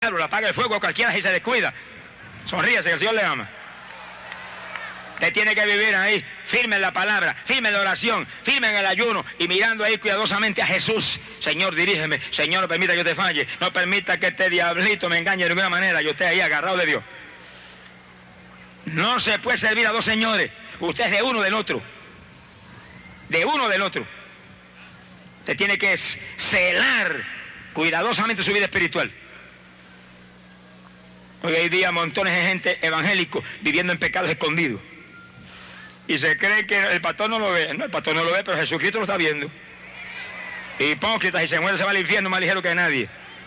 diablo, le apaga el fuego a cualquiera si se descuida. Sonríase, que el Señor le ama. Usted tiene que vivir ahí, firme en la palabra, firme en la oración, firme en el ayuno y mirando ahí cuidadosamente a Jesús. Señor, dirígeme. Señor, no permita que yo te falle. No permita que este diablito me engañe de ninguna manera. Yo esté ahí agarrado de Dios. No se puede servir a dos señores. Usted es de uno del otro. De uno del otro. Usted tiene que celar cuidadosamente su vida espiritual. Hoy hay día montones de gente evangélico viviendo en pecados escondidos. Y se cree que el pastor no lo ve. No, el pastor no lo ve, pero Jesucristo lo está viendo. Hipócritas, y se muere, se va al infierno más ligero que nadie.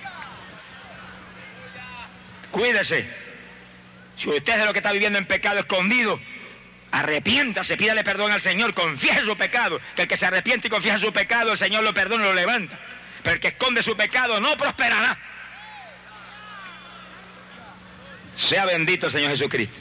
Cuídese. Si usted es de lo que está viviendo en pecado escondido, arrepiéntase, pídale perdón al Señor, confiese su pecado. Que el que se arrepiente y confiesa su pecado, el Señor lo perdona y lo levanta. Pero el que esconde su pecado no prosperará. Sea bendito el Señor Jesucristo.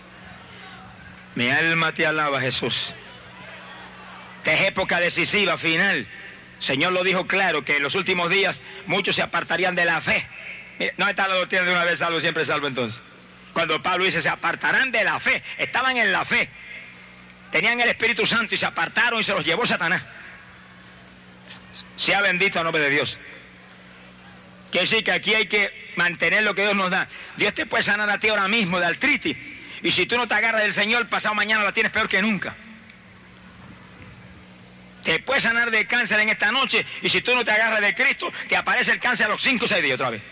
Mi alma te alaba, Jesús. Esta es época decisiva, final. El Señor lo dijo claro, que en los últimos días muchos se apartarían de la fe. Mira, no está la doctrina de una vez salvo, siempre salvo entonces. Cuando Pablo dice, se apartarán de la fe. Estaban en la fe. Tenían el Espíritu Santo y se apartaron y se los llevó Satanás. Sea bendito el nombre de Dios. Quiere decir que aquí hay que mantener lo que Dios nos da. Dios te puede sanar a ti ahora mismo de artritis. Y si tú no te agarras del Señor, pasado mañana la tienes peor que nunca. Te puede sanar de cáncer en esta noche. Y si tú no te agarras de Cristo, te aparece el cáncer a los 5 o 6 días otra vez.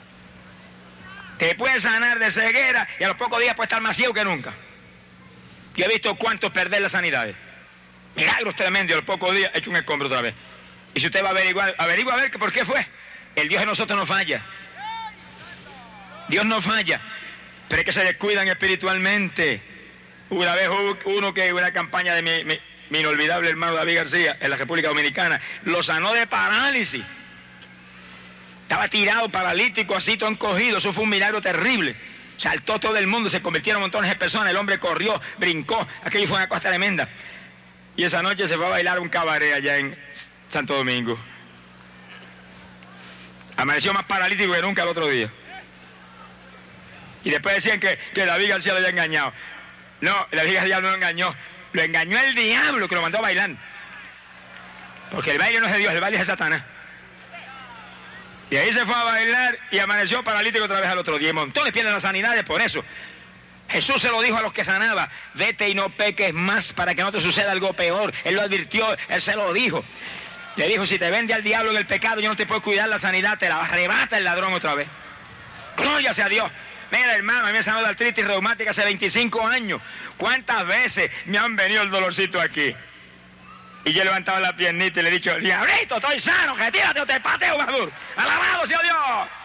Te puede sanar de ceguera y a los pocos días puede estar más ciego que nunca. Yo he visto cuántos perder las sanidades. Milagros tremendos, a los pocos días he hecho un escombro otra vez. Y si usted va a averiguar, averigua a ver por qué fue. El Dios de nosotros no falla. Dios no falla. Pero es que se descuidan espiritualmente. Una vez hubo una campaña de mi inolvidable hermano David García en la República Dominicana. Lo sanó de parálisis. Estaba tirado, paralítico, así todo encogido. Eso fue un milagro terrible. Saltó todo el mundo, se convirtieron montones de personas. El hombre corrió, brincó. Aquello fue una cosa tremenda. Y esa noche se fue a bailar un cabaret allá en Santo Domingo. Amaneció más paralítico que nunca el otro día. Y después decían que David García lo había engañado. No, David García no lo engañó. Lo engañó el diablo que lo mandó a bailar. Porque el baile no es de Dios, el baile es de Satanás. Y ahí se fue a bailar y amaneció paralítico otra vez al otro día. Y montones pierden las sanidades por eso. Jesús se lo dijo a los que sanaba: vete y no peques más para que no te suceda algo peor. Él lo advirtió, él se lo dijo. Le dijo, si te vende al diablo en el pecado, yo no te puedo cuidar la sanidad, te la arrebata el ladrón otra vez. Gloria sea a Dios. Mira, hermano, a mí me sanó de artritis reumática hace 25 años. ¿Cuántas veces me han venido el dolorcito aquí? Y yo he levantado la piernita y le he dicho, diablito, estoy sano, retírate o te pateo más duro. Alabado sea Dios.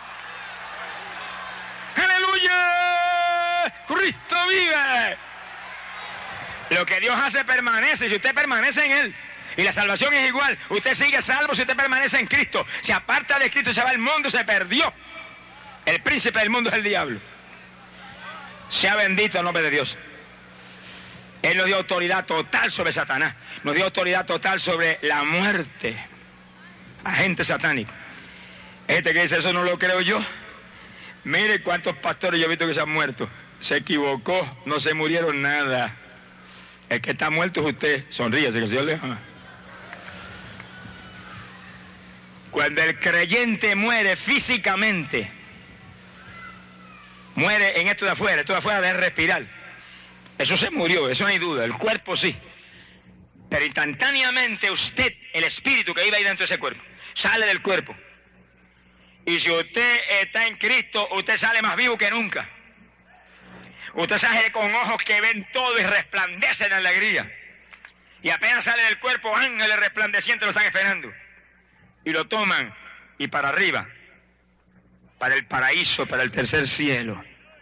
¡Aleluya! ¡Cristo vive! Lo que Dios hace permanece, si usted permanece en Él. Y la salvación es igual. Usted sigue salvo si usted permanece en Cristo. Se aparta de Cristo y se va al mundo, se perdió. El príncipe del mundo es el diablo. Sea bendito el nombre de Dios. Él nos dio autoridad total sobre Satanás. Nos dio autoridad total sobre la muerte. Agente satánico. Este que dice, eso no lo creo yo. Mire cuántos pastores yo he visto que se han muerto. Se equivocó, no se murieron nada. El que está muerto es usted. Sonríase, que el Señor le ama. Cuando el creyente muere físicamente, muere en esto de afuera de respirar. Eso se murió, eso no hay duda, el cuerpo sí. Pero instantáneamente usted, el espíritu que vive ahí dentro de ese cuerpo, sale del cuerpo. Y si usted está en Cristo, usted sale más vivo que nunca. Usted sale con ojos que ven todo y resplandecen en alegría. Y apenas sale del cuerpo, ángeles resplandecientes lo están esperando. Y lo toman y para arriba, para el paraíso, para el tercer cielo.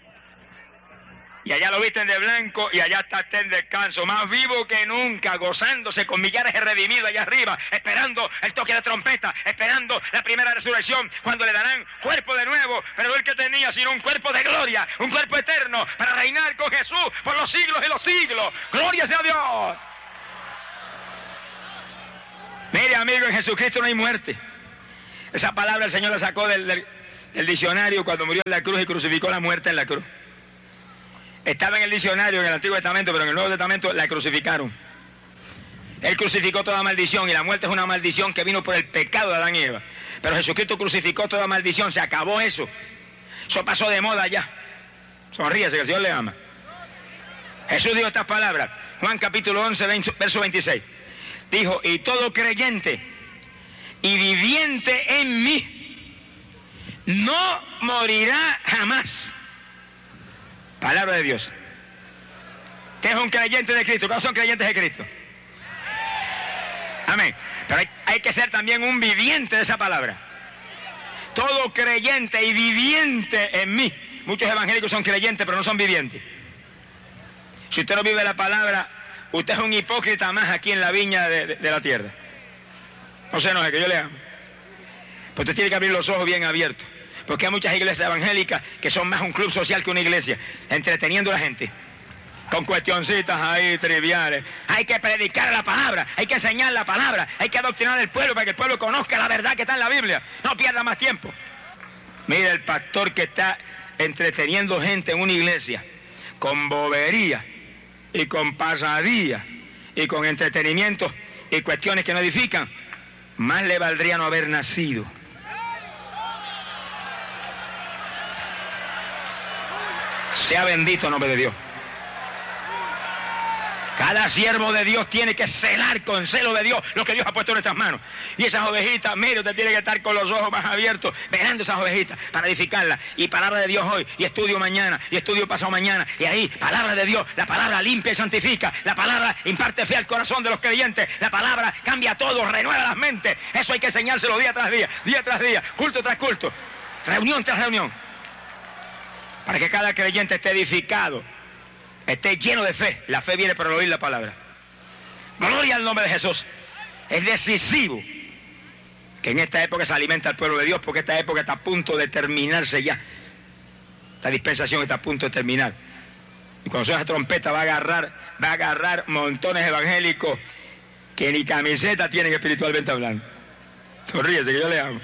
Y allá lo visten de blanco y allá está en descanso, más vivo que nunca, gozándose con millares de redimidos allá arriba, esperando el toque de trompeta, esperando la primera resurrección, cuando le darán cuerpo de nuevo, pero no el que tenía, sino un cuerpo de gloria, un cuerpo eterno, para reinar con Jesús por los siglos de los siglos. ¡Gloria sea a Dios! Mire, amigo, en Jesucristo no hay muerte. Esa palabra el Señor la sacó del el diccionario cuando murió en la cruz y crucificó la muerte en la cruz. Estaba en el diccionario en el Antiguo Testamento, pero en el Nuevo Testamento la crucificaron. Él crucificó toda maldición y la muerte es una maldición que vino por el pecado de Adán y Eva. Pero Jesucristo crucificó toda maldición, se acabó eso. Eso pasó de moda ya. Sonríese que el Señor le ama. Jesús dijo estas palabras, Juan capítulo 11, verso 26. Dijo, y todo creyente y viviente en mí no morirá jamás. Palabra de Dios. ¿Qué es un creyente de Cristo? ¿Cuáles son creyentes de Cristo? Amén. Pero hay que ser también un viviente de esa palabra. Todo creyente y viviente en mí. Muchos evangélicos son creyentes pero no son vivientes. Si usted no vive la palabra, usted es un hipócrita más aquí en la viña de la tierra. No se enoje, que yo le amo. Pues usted tiene que abrir los ojos bien abiertos. Porque hay muchas iglesias evangélicas que son más un club social que una iglesia, entreteniendo a la gente con cuestioncitas ahí triviales. Hay que predicar la palabra, hay que enseñar la palabra, hay que adoctrinar al pueblo para que el pueblo conozca la verdad que está en la Biblia. No pierda más tiempo. Mire el pastor que está entreteniendo gente en una iglesia con bobería y con pasadía y con entretenimiento y cuestiones que no edifican. Más le valdría no haber nacido. Sea bendito el nombre de Dios. Cada siervo de Dios tiene que celar con celo de Dios lo que Dios ha puesto en nuestras manos. Y esas ovejitas, mire, usted tiene que estar con los ojos más abiertos, velando esas ovejitas para edificarlas. Y palabra de Dios hoy, y estudio mañana, y estudio pasado mañana. Y ahí, palabra de Dios, la palabra limpia y santifica. La palabra imparte fe al corazón de los creyentes. La palabra cambia todo, renueva las mentes. Eso hay que enseñárselo día tras día, culto tras culto, reunión tras reunión. Para que cada creyente esté edificado, esté lleno de fe. La fe viene por el oír la palabra. Gloria al nombre de Jesús. Es decisivo que en esta época se alimenta al pueblo de Dios, porque esta época está a punto de terminarse ya. La dispensación está a punto de terminar. Y cuando suena esa trompeta va a agarrar montones evangélicos que ni camiseta tienen espiritualmente hablando. Sonríese que yo le amo.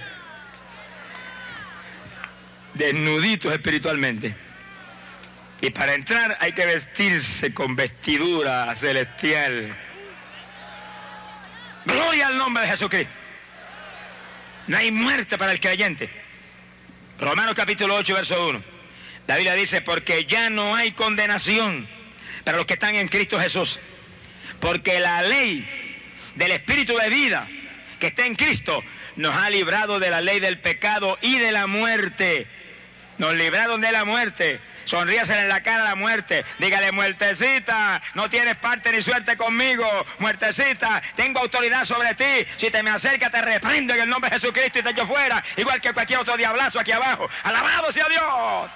Desnuditos espiritualmente. Y para entrar hay que vestirse con vestidura celestial. Gloria al nombre de Jesucristo. No hay muerte para el creyente. Romanos capítulo 8, verso 1. La Biblia dice, porque ya no hay condenación para los que están en Cristo Jesús. Porque la ley del Espíritu de vida que está en Cristo nos ha librado de la ley del pecado y de la muerte. Nos libraron de la muerte. Sonríasele en la cara a la muerte. Dígale, muertecita, no tienes parte ni suerte conmigo. Muertecita, tengo autoridad sobre ti. Si te me acercas, te reprendo en el nombre de Jesucristo y te echo fuera. Igual que cualquier otro diablazo aquí abajo. ¡Alabado sea Dios!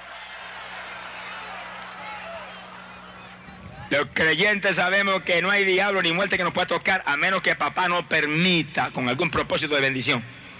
Los creyentes sabemos que no hay diablo ni muerte que nos pueda tocar, a menos que papá no permita, con algún propósito de bendición.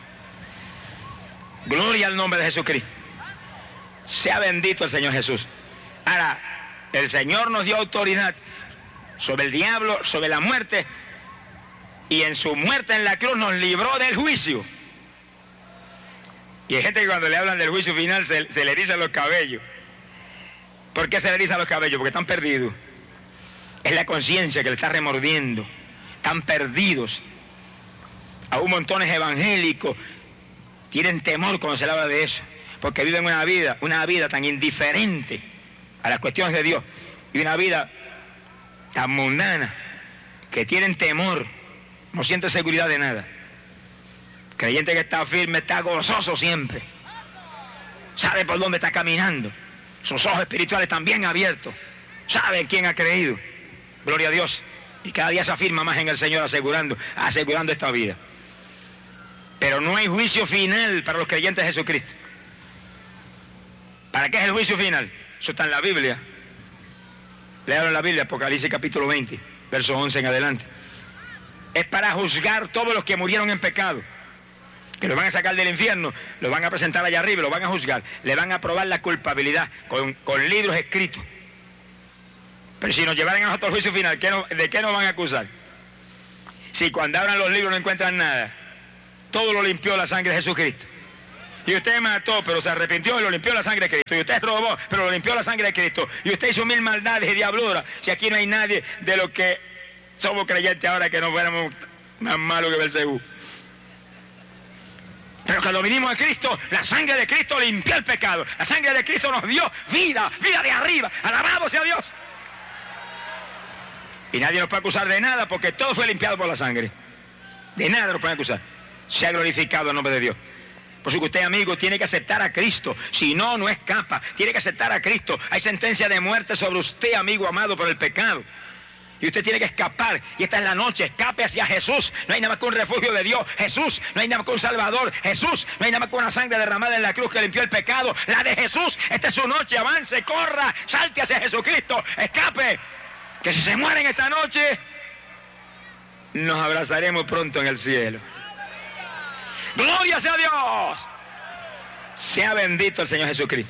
Gloria al nombre de Jesucristo. Sea bendito el Señor Jesús. Ahora, el Señor nos dio autoridad sobre el diablo, sobre la muerte, y en su muerte en la cruz nos libró del juicio. Y hay gente que cuando le hablan del juicio final se le erizan los cabellos. ¿Por qué se le erizan los cabellos? Porque están perdidos. Es la conciencia que le está remordiendo. Están perdidos. Aún montones evangélicos tienen temor cuando se le habla de eso, porque viven una vida tan indiferente a las cuestiones de Dios, y una vida tan mundana, que tienen temor, no sienten seguridad de nada. Creyente que está firme, está gozoso siempre, sabe por dónde está caminando, sus ojos espirituales están bien abiertos, sabe en quién ha creído, gloria a Dios, y cada día se afirma más en el Señor, asegurando esta vida. Pero no hay juicio final para los creyentes de Jesucristo. ¿Para qué es el juicio final? Eso está en la Biblia. Léalo en la Biblia, Apocalipsis capítulo 20, verso 11 en adelante. Es para juzgar todos los que murieron en pecado, que los van a sacar del infierno, los van a presentar allá arriba, los van a juzgar, le van a probar la culpabilidad con libros escritos. Pero si nos llevaran a nosotros al juicio final, ¿de qué nos van a acusar? Si cuando abran los libros no encuentran nada, todo lo limpió la sangre de Jesucristo. Y usted mató, pero se arrepintió y lo limpió la sangre de Cristo. Y usted robó, pero lo limpió la sangre de Cristo. Y usted hizo 1000 maldades y diabluras. Si aquí no hay nadie de los que somos creyentes ahora que no fuéramos más malos que Belcebú. Pero cuando vinimos a Cristo, la sangre de Cristo limpió el pecado. La sangre de Cristo nos dio vida, vida de arriba. Alabado sea Dios. Y nadie nos puede acusar de nada porque todo fue limpiado por la sangre. De nada nos pueden acusar. Se ha glorificado el nombre de Dios. Por eso que usted, amigo, tiene que aceptar a Cristo. Si no, no escapa. Tiene que aceptar a Cristo. Hay sentencia de muerte sobre usted, amigo amado, por el pecado. Y usted tiene que escapar. Y esta es la noche. Escape hacia Jesús. No hay nada más que un refugio de Dios. Jesús. No hay nada más que un Salvador. Jesús. No hay nada más que una sangre derramada en la cruz que limpió el pecado. La de Jesús. Esta es su noche. Avance, corra. Salte hacia Jesucristo. Escape. Que si se mueren esta noche, nos abrazaremos pronto en el cielo. ¡Gloria sea Dios! Sea bendito el Señor Jesucristo.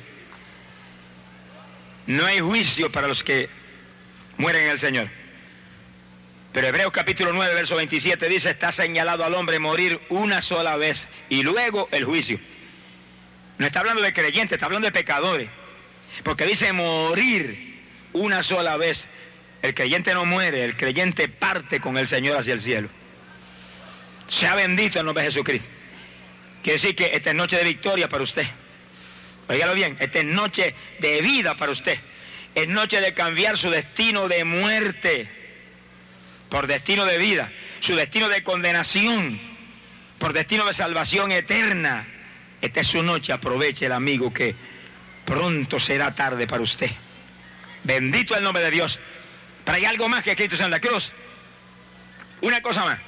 No hay juicio para los que mueren en el Señor. Pero Hebreos capítulo 9, verso 27 dice, está señalado al hombre morir una sola vez y luego el juicio. No está hablando de creyentes, está hablando de pecadores. Porque dice morir una sola vez. El creyente no muere, el creyente parte con el Señor hacia el cielo. Sea bendito el nombre de Jesucristo. Quiere decir que esta es noche de victoria para usted. Óigalo bien, esta es noche de vida para usted. Es noche de cambiar su destino de muerte por destino de vida. Su destino de condenación por destino de salvación eterna. Esta es su noche, aproveche el amigo que pronto será tarde para usted. Bendito el nombre de Dios. Pero hay algo más que Cristo en la cruz. Una cosa más.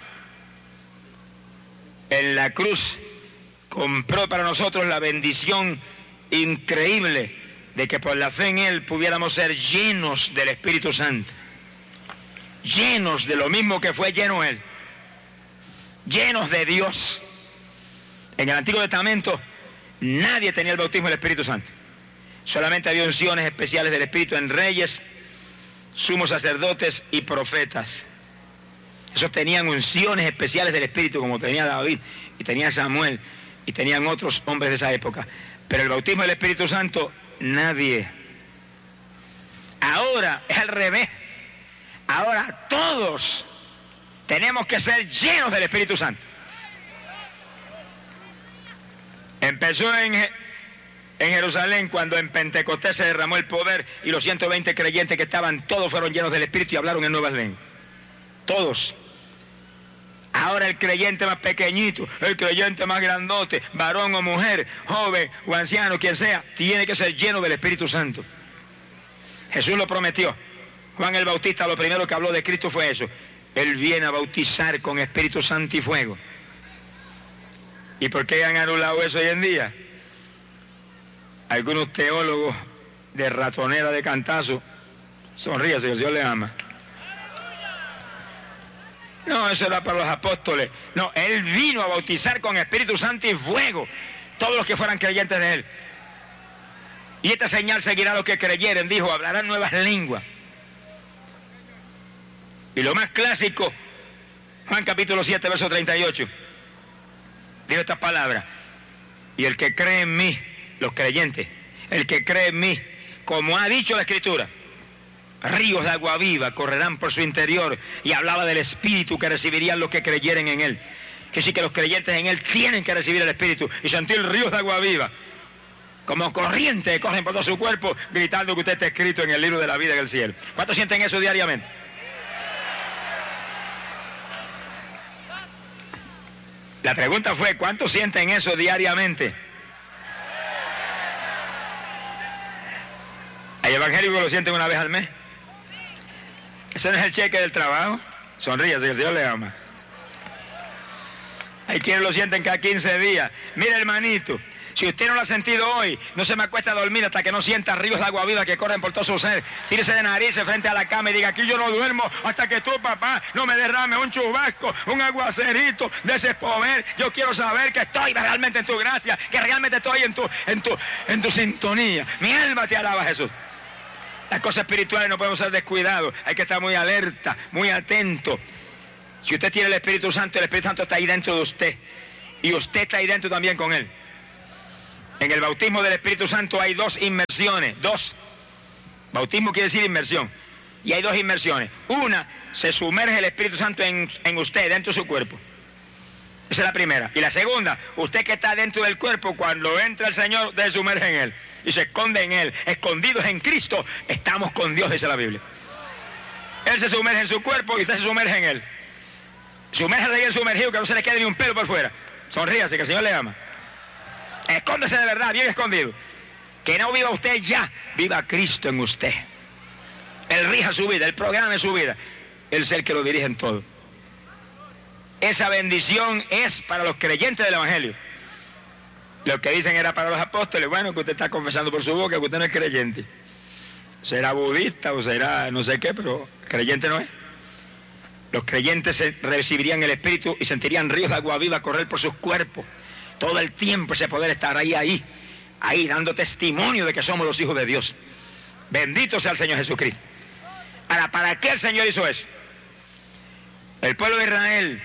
En la cruz compró para nosotros la bendición increíble de que por la fe en Él pudiéramos ser llenos del Espíritu Santo. Llenos de lo mismo que fue lleno Él. Llenos de Dios. En el Antiguo Testamento nadie tenía el bautismo del Espíritu Santo. Solamente había unciones especiales del Espíritu en reyes, sumos sacerdotes y profetas. Esos tenían unciones especiales del Espíritu como tenía David y tenía Samuel y tenían otros hombres de esa época. Pero el bautismo del Espíritu Santo, nadie. Ahora es al revés. Ahora todos tenemos que ser llenos del Espíritu Santo. Empezó en Jerusalén cuando en Pentecostés se derramó el poder y los 120 creyentes que estaban, todos fueron llenos del Espíritu y hablaron en nuevas lenguas. Todos. Ahora el creyente más pequeñito, el creyente más grandote, varón o mujer, joven o anciano, quien sea, tiene que ser lleno del Espíritu Santo. Jesús lo prometió. Juan el Bautista lo primero que habló de Cristo fue eso. Él viene a bautizar con Espíritu Santo y fuego. ¿Y por qué han anulado eso hoy en día? Algunos teólogos de ratonera de cantazo, sonríase, el Señor le ama. No, eso era para los apóstoles. No, Él vino a bautizar con Espíritu Santo y fuego todos los que fueran creyentes de Él. Y esta señal seguirá a los que creyeren, dijo, hablarán nuevas lenguas. Y lo más clásico, Juan capítulo 7, verso 38, dijo estas palabras, y el que cree en mí, los creyentes, el que cree en mí, como ha dicho la Escritura, ríos de agua viva correrán por su interior. Y hablaba del Espíritu que recibirían los que creyeren en Él. Que sí, que los creyentes en Él tienen que recibir el Espíritu y sentir ríos de agua viva como corrientes que corren por todo su cuerpo, gritando que usted está escrito en el libro de la vida en el cielo. ¿Cuántos sienten eso diariamente? La pregunta fue, ¿cuántos sienten eso diariamente? Hay evangélicos que lo sienten una vez al mes. Ese no es el cheque del trabajo. Sonríase, el Señor le ama. Hay quienes lo sienten cada 15 días. Mire, hermanito, si usted no lo ha sentido hoy, no se me acuesta a dormir hasta que no sienta ríos de agua viva que corren por todo su ser. Tírese de narices frente a la cama y diga, aquí yo no duermo hasta que tú, papá, no me derrame un chubasco, un aguacerito de ese poder. Yo quiero saber que estoy realmente en tu gracia, que realmente estoy en tu sintonía. Mi alma te alaba, Jesús. Las cosas espirituales no podemos ser descuidados. Hay que estar muy alerta, muy atento. Si usted tiene el Espíritu Santo está ahí dentro de usted. Y usted está ahí dentro también con Él. En el bautismo del Espíritu Santo hay dos inmersiones, dos. Bautismo quiere decir inmersión. Y hay dos inmersiones. Una, se sumerge el Espíritu Santo en usted, dentro de su cuerpo. Esa es la primera. Y la segunda, usted que está dentro del cuerpo, cuando entra el Señor, se sumerge en Él. Y se esconde en Él. Escondidos en Cristo, estamos con Dios, dice la Biblia. Él se sumerge en su cuerpo y usted se sumerge en Él. Sumérjase bien sumergido, que no se le quede ni un pelo por fuera. Sonríase, que el Señor le ama. Escóndese de verdad, bien escondido. Que no viva usted ya, viva Cristo en usted. Él rija su vida, Él programa su vida. Él es el que lo dirige en todo. Esa bendición es para los creyentes del Evangelio. Lo que dicen era para los apóstoles. Bueno, que usted está confesando por su boca que usted no es creyente. Será budista o será no sé qué, pero creyente no es. Los creyentes recibirían el Espíritu y sentirían ríos de agua viva correr por sus cuerpos. Todo el tiempo ese poder estar ahí, dando testimonio de que somos los hijos de Dios. Bendito sea el Señor Jesucristo. Ahora, ¿para qué el Señor hizo eso? El pueblo de Israel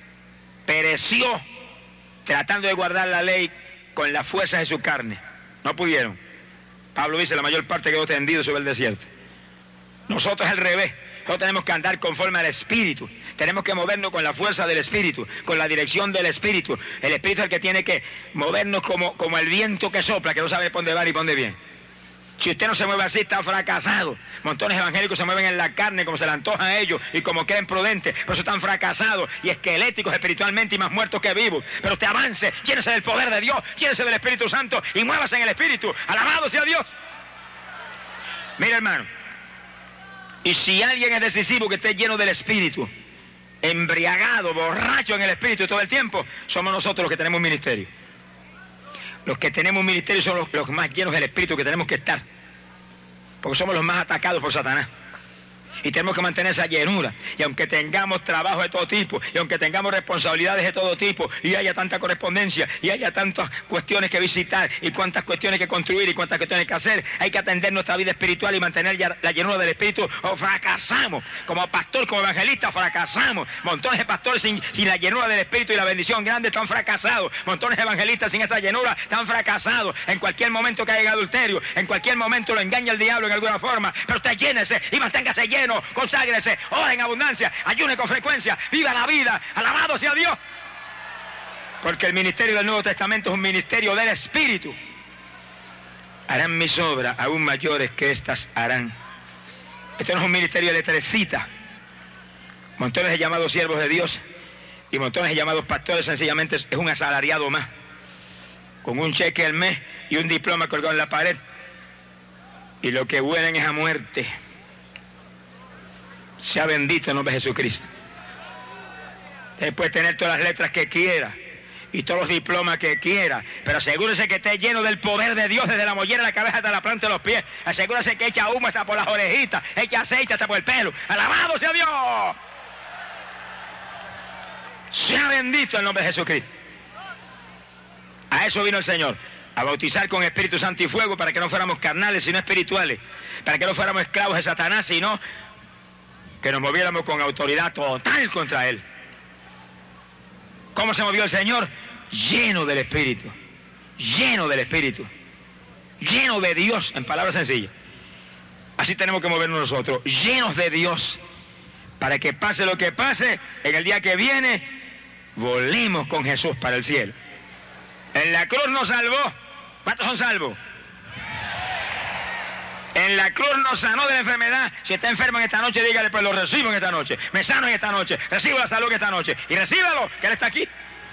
pereció tratando de guardar la ley con las fuerzas de su carne. No pudieron. Pablo dice, la mayor parte quedó tendido sobre el desierto. Nosotros al revés. Nosotros tenemos que andar conforme al Espíritu. Tenemos que movernos con la fuerza del Espíritu, con la dirección del Espíritu. El Espíritu es el que tiene que movernos como el viento que sopla, que no sabe por dónde va ni por dónde viene. Si usted no se mueve así, está fracasado. Montones evangélicos se mueven en la carne como se le antoja a ellos y como creen prudentes. Por eso están fracasados y esqueléticos espiritualmente y más muertos que vivos. Pero usted avance, llénese del poder de Dios, llénese del Espíritu Santo y muévase en el Espíritu. Alabado sea Dios. Mira, hermano. Y si alguien es decisivo que esté lleno del Espíritu, embriagado, borracho en el Espíritu todo el tiempo, somos nosotros los que tenemos un ministerio. Los que tenemos un ministerio son los más llenos del Espíritu que tenemos que estar. Porque somos los más atacados por Satanás. Y tenemos que mantener esa llenura. Y aunque tengamos trabajo de todo tipo, y aunque tengamos responsabilidades de todo tipo, y haya tanta correspondencia, y haya tantas cuestiones que visitar, y cuántas cuestiones que construir, y cuántas cuestiones que hacer, hay que atender nuestra vida espiritual y mantener la llenura del Espíritu, o fracasamos. Como pastor, como evangelista, fracasamos. Montones de pastores sin la llenura del Espíritu y la bendición grande están fracasados. Montones de evangelistas sin esa llenura están fracasados. En cualquier momento que haya adulterio, en cualquier momento lo engaña el diablo en alguna forma, pero usted llénese y manténgase lleno. Conságrese, ora en abundancia, ayune con frecuencia, viva la vida, alabado sea Dios. Porque el ministerio del Nuevo Testamento es un ministerio del Espíritu. Harán mis obras aún mayores que estas harán. Esto no es un ministerio de letrecita. Montones de llamados siervos de Dios y montones de llamados pastores, sencillamente es un asalariado más, con un cheque al mes y un diploma colgado en la pared. Y lo que huelen es a muerte. Sea bendito el nombre de Jesucristo. Usted puede tener todas las letras que quiera y todos los diplomas que quiera, pero asegúrese que esté lleno del poder de Dios desde la mollera de la cabeza hasta la planta de los pies. Asegúrese que echa humo hasta por las orejitas, echa aceite hasta por el pelo. ¡Alabado sea Dios! Sea bendito el nombre de Jesucristo. A eso vino el Señor, a bautizar con Espíritu Santo y fuego, para que no fuéramos carnales sino espirituales, para que no fuéramos esclavos de Satanás, sino que nos moviéramos con autoridad total contra él. ¿Cómo se movió el Señor? Lleno del Espíritu, lleno del Espíritu, lleno de Dios, en palabras sencillas. Así tenemos que movernos nosotros, llenos de Dios, para que pase lo que pase, en el día que viene, volemos con Jesús para el cielo. En la cruz nos salvó. ¿Cuántos son salvos? En la cruz nos sanó de la enfermedad. Si está enfermo en esta noche, dígale, pues lo recibo en esta noche. Me sano en esta noche. Recibo la salud en esta noche. Y recíbalo, que Él está aquí.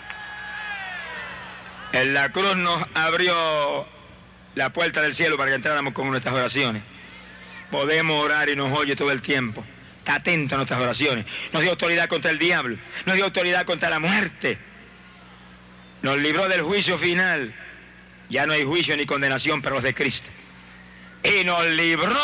En la cruz nos abrió la puerta del cielo para que entráramos con nuestras oraciones. Podemos orar y nos oye todo el tiempo. Está atento a nuestras oraciones. Nos dio autoridad contra el diablo. Nos dio autoridad contra la muerte. Nos libró del juicio final. Ya no hay juicio ni condenación para los de Cristo. Y nos libró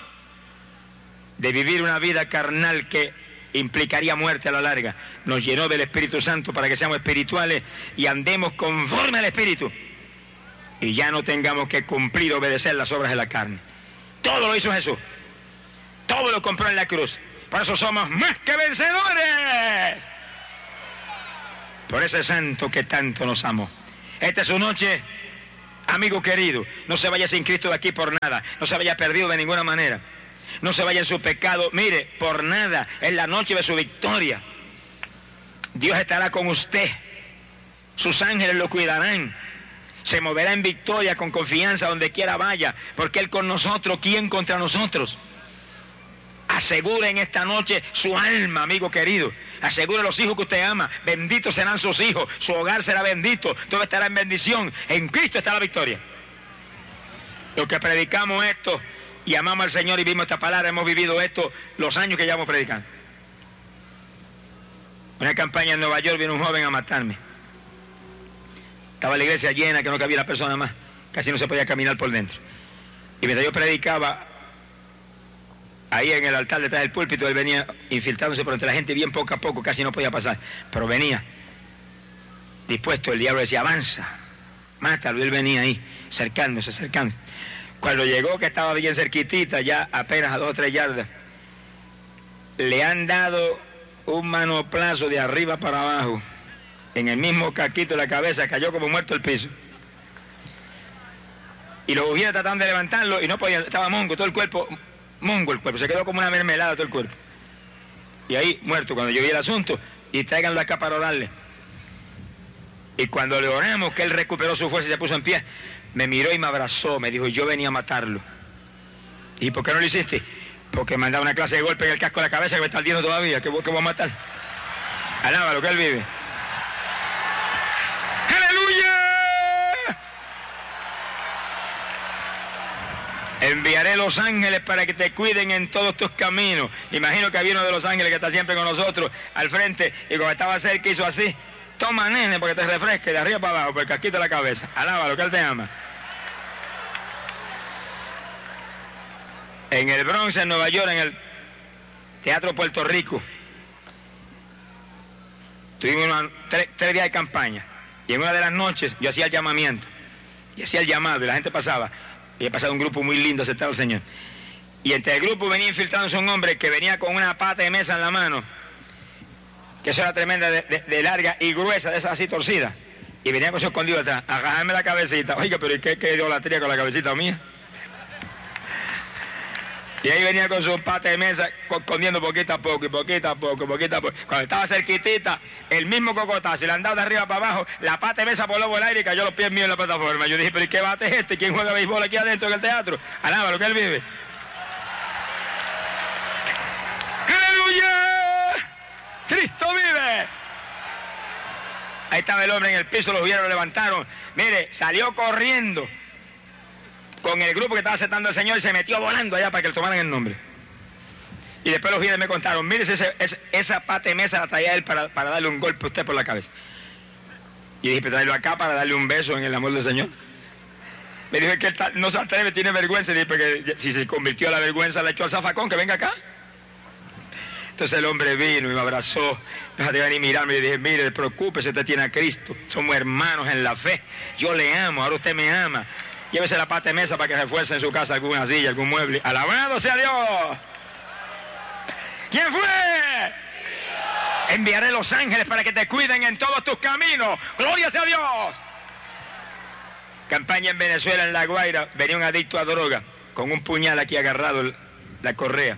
de vivir una vida carnal que implicaría muerte a la larga. Nos llenó del Espíritu Santo para que seamos espirituales y andemos conforme al Espíritu. Y ya no tengamos que cumplir, obedecer las obras de la carne. Todo lo hizo Jesús. Todo lo compró en la cruz. Por eso somos más que vencedores. Por ese santo que tanto nos amó. Esta es su noche. Amigo querido, no se vaya sin Cristo de aquí por nada. No se vaya perdido de ninguna manera. No se vaya en su pecado. Mire, por nada. Es la noche de su victoria. Dios estará con usted. Sus ángeles lo cuidarán. Se moverá en victoria con confianza donde quiera vaya. Porque Él con nosotros, ¿quién contra nosotros? Asegure en esta noche su alma, amigo querido. Asegure los hijos que usted ama. Benditos serán sus hijos. Su hogar será bendito. Todo estará en bendición. En Cristo está la victoria. Los que predicamos esto y amamos al Señor y vimos esta palabra, hemos vivido esto los años que llevamos predicando. Una campaña en Nueva York, vino un joven a matarme. Estaba la iglesia llena, que no cabía la persona más. Casi no se podía caminar por dentro. Y mientras yo predicaba, ahí en el altar detrás del púlpito, él venía infiltrándose por entre la gente bien poco a poco, casi no podía pasar, pero venía dispuesto. El diablo decía, avanza, mátalo. Él venía ahí, acercándose. Cuando llegó, que estaba bien cerquitita, ya apenas a 2 o 3 yardas, le han dado un manoplazo de arriba para abajo, en el mismo casquito de la cabeza, cayó como muerto al piso. Y los ujieres trataban de levantarlo y no podían, estaba mongo, todo el cuerpo, se quedó como una mermelada todo el cuerpo. Y ahí, muerto, cuando yo vi el asunto, y tráiganlo acá para orarle. Y cuando le oramos, que él recuperó su fuerza y se puso en pie, me miró y me abrazó, me dijo, yo venía a matarlo. ¿Y por qué no lo hiciste? Porque me han dado una clase de golpe en el casco de la cabeza que me está ardiendo todavía, que voy a matar. Alábalo, que él vive. Enviaré los ángeles para que te cuiden en todos tus caminos. Imagino que había uno de los ángeles que está siempre con nosotros al frente, y cuando estaba cerca hizo así, toma nene porque te refresque de arriba para abajo por el casquito de la cabeza. Alábalo, que él te ama. En el Bronx, en Nueva York, en el Teatro Puerto Rico, tuvimos 3 días de campaña, y en una de las noches yo hacía el llamamiento y hacía el llamado y la gente pasaba. Y he pasado un grupo muy lindo aceptado al Señor. Y entre el grupo venía infiltrándose un hombre que venía con una pata de mesa en la mano, que eso era tremenda, de larga y gruesa, de esas así torcida. Y venía con eso escondido atrás, a agarrarme la cabecita. Oiga, pero ¿y qué idolatría con la cabecita mía? Y ahí venía con su pata de mesa, escondiendo poquito a poco. Cuando estaba cerquitita, el mismo cocotazo, y le han dado de arriba para abajo, la pata de mesa voló por el aire y cayó los pies míos en la plataforma. Yo dije, pero ¿y qué bate es este? ¿Quién juega béisbol aquí adentro en el teatro? Alaba lo que él vive. ¡Aleluya! ¡Cristo vive! Ahí estaba el hombre en el piso, los hierros lo levantaron. Mire, salió corriendo con el grupo que estaba aceptando al Señor y se metió volando allá para que le tomaran el nombre. Y después los guías me contaron, mire, esa pata de mesa la traía él para darle un golpe a usted por la cabeza. Y dije, pero tráelo acá para darle un beso en el amor del Señor. Me dijo que él no se atreve, tiene vergüenza. Y dije, porque si se convirtió a la vergüenza, le echó al zafacón, que venga acá. Entonces el hombre vino y me abrazó, no se atrevía ni mirarme. Y dije, mire, preocúpese, usted tiene a Cristo, somos hermanos en la fe, yo le amo, ahora usted me ama. Llévese la pata de mesa para que refuerce en su casa alguna silla, algún mueble. ¡Alabado sea Dios! ¿Quién fue? Enviaré los ángeles para que te cuiden en todos tus caminos. ¡Gloria sea Dios! Campaña en Venezuela, en La Guaira, venía un adicto a droga, con un puñal aquí agarrado, la correa.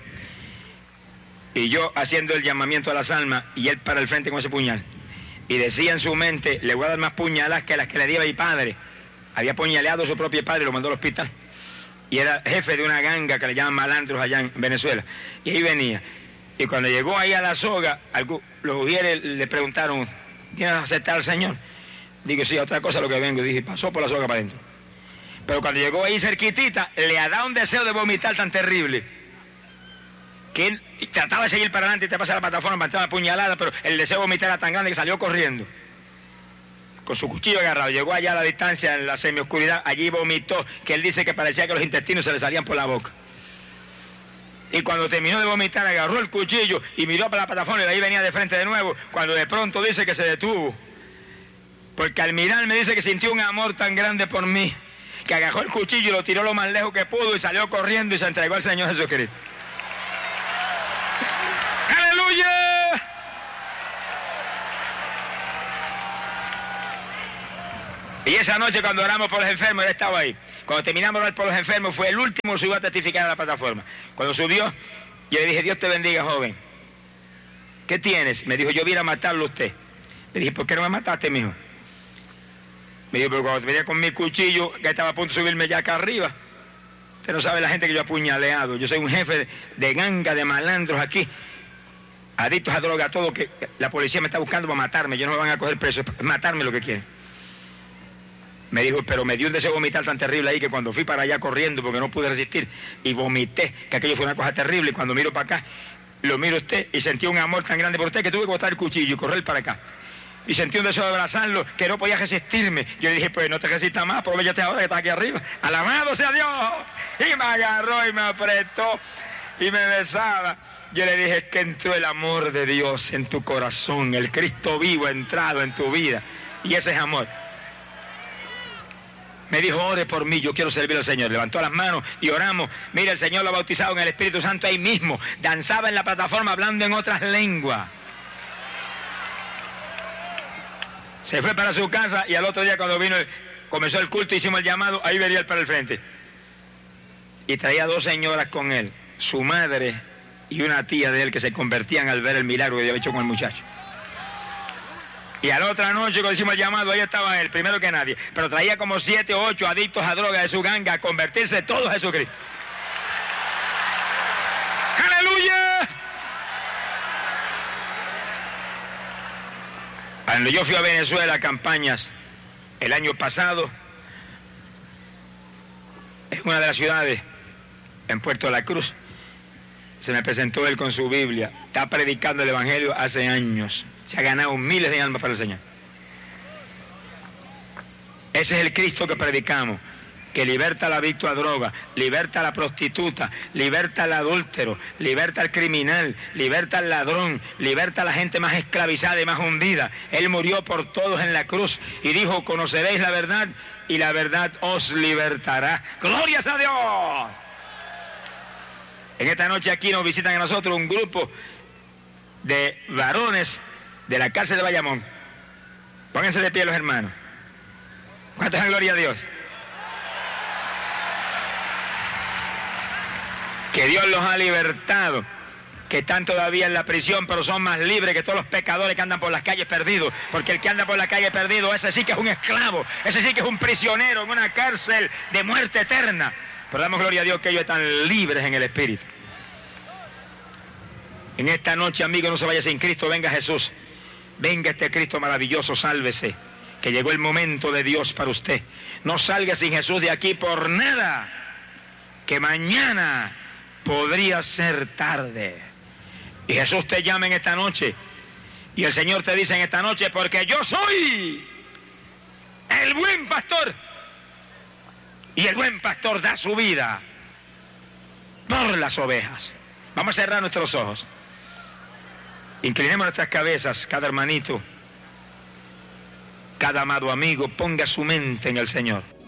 Y yo haciendo el llamamiento a las almas, y él para el frente con ese puñal. Y decía en su mente, le voy a dar más puñaladas que las que le dio a mi padre. Había puñaleado a su propio padre y lo mandó al hospital. Y era jefe de una ganga que le llaman malandros allá en Venezuela. Y ahí venía. Y cuando llegó ahí a la soga, los ujieres le preguntaron, ¿vienes a aceptar al Señor? Digo, sí, otra cosa lo que vengo. Y dije, pasó por la soga para adentro. Pero cuando llegó ahí cerquitita, le ha dado un deseo de vomitar tan terrible, que él trataba de seguir para adelante y te pasa la plataforma para entrar a la puñalada, pero el deseo de vomitar era tan grande que salió corriendo. Con su cuchillo agarrado, llegó allá a la distancia, en la semioscuridad, allí vomitó, que él dice que parecía que los intestinos se le salían por la boca. Y cuando terminó de vomitar, agarró el cuchillo y miró para la plataforma y de ahí venía de frente de nuevo, cuando de pronto dice que se detuvo. Porque al mirar me dice que sintió un amor tan grande por mí, que agarró el cuchillo y lo tiró lo más lejos que pudo y salió corriendo y se entregó al Señor Jesucristo. ¡Aleluya! Y esa noche cuando oramos por los enfermos, él estaba ahí. Cuando terminamos de orar por los enfermos, fue el último que subió a testificar a la plataforma. Cuando subió, yo le dije, Dios te bendiga, joven. ¿Qué tienes? Me dijo, yo vine a matarlo a usted. Le dije, ¿por qué no me mataste, mijo? Me dijo, pero cuando venía con mi cuchillo, que estaba a punto de subirme ya acá arriba. Usted no sabe la gente que yo he apuñaleado. Yo soy un jefe de ganga, de malandros aquí. Adictos a droga, todo, que la policía me está buscando para matarme. Yo no me van a coger preso, es matarme lo que quieren. Me dijo, pero me dio un deseo de vomitar tan terrible ahí que cuando fui para allá corriendo, porque no pude resistir, y vomité, que aquello fue una cosa terrible. Y cuando miro para acá, lo miro a usted y sentí un amor tan grande por usted que tuve que botar el cuchillo y correr para acá. Y sentí un deseo de abrazarlo que no podía resistirme. Yo le dije, pues no te resistas más, aprovechate ahora que estás aquí arriba. Alabado sea Dios. Y me agarró y me apretó y me besaba. Yo le dije, es que entró el amor de Dios en tu corazón, el Cristo vivo ha entrado en tu vida. Y ese es amor. Me dijo, ore por mí, yo quiero servir al Señor. Levantó las manos y oramos. Mira, el Señor lo ha bautizado en el Espíritu Santo ahí mismo. Danzaba en la plataforma hablando en otras lenguas. Se fue para su casa y al otro día cuando comenzó el culto, hicimos el llamado, ahí venía él para el frente. Y traía 2 señoras con él, su madre y una tía de él, que se convertían al ver el milagro que había hecho con el muchacho. Y a la otra noche cuando hicimos el llamado, ahí estaba él, primero que nadie. Pero traía como 7 o 8 adictos a droga de su ganga a convertirse todos a Jesucristo. ¡Aleluya! Cuando yo fui a Venezuela a campañas el año pasado, en una de las ciudades, en Puerto La Cruz, se me presentó él con su Biblia. Está predicando el Evangelio hace años. Se ha ganado miles de almas para el Señor. Ese es el Cristo que predicamos, que liberta al adicto a droga, liberta a la prostituta, liberta al adúltero, liberta al criminal, liberta al ladrón, liberta a la gente más esclavizada y más hundida. Él murió por todos en la cruz y dijo, conoceréis la verdad y la verdad os libertará. ¡Glorias a Dios! En esta noche aquí nos visitan a nosotros un grupo de varones de la cárcel de Bayamón. Pónganse de pie los hermanos. ¿Cuántas gloria a Dios? Que Dios los ha libertado, que están todavía en la prisión, pero son más libres que todos los pecadores que andan por las calles perdidos, porque el que anda por la calle perdido, ese sí que es un esclavo, ese sí que es un prisionero en una cárcel de muerte eterna. Pero damos gloria a Dios que ellos están libres en el Espíritu. En esta noche, amigo, no se vaya sin Cristo, venga Jesús. Venga este Cristo maravilloso, sálvese, que llegó el momento de Dios para usted. No salga sin Jesús de aquí por nada, que mañana podría ser tarde. Y Jesús te llama en esta noche, y el Señor te dice en esta noche, porque yo soy el buen pastor, y el buen pastor da su vida por las ovejas. Vamos a cerrar nuestros ojos. Inclinemos nuestras cabezas, cada hermanito, cada amado amigo, ponga su mente en el Señor.